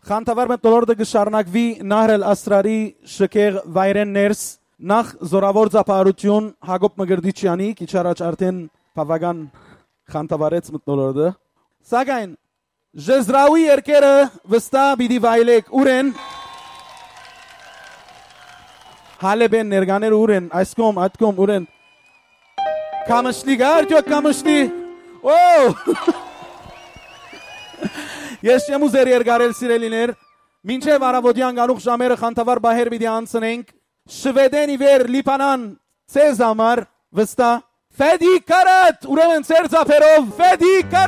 Խանթավար մտնոլորդը գշարնակվի Նահր Ասրարի շքեղ վայրեն ներս նախ զորավոր ծափարություն Հակոբ Մգրդիչյանի քիչ առաջ արդեն բավական խանթավարեց մտնոլորդը սակայն Ժեզրաուի երկերը վստահ պիտի վայելեք ուրեն Հալեբեն ներկաներ ուրեն այս կողմ այդ կողմ ուրեն Կամշլի գարտյո կամշլի Ես չեմ ուզեր երգարել սիրելիներ մինչև առավոտյան գանուխ ժամերը խանթավար բահեր պիտի անցնենք Շվեդեն իվեր լիպանան ցեզ համար վստահ Ֆեդի կարատ ուրեմն ծեր ծափերով Ֆեդի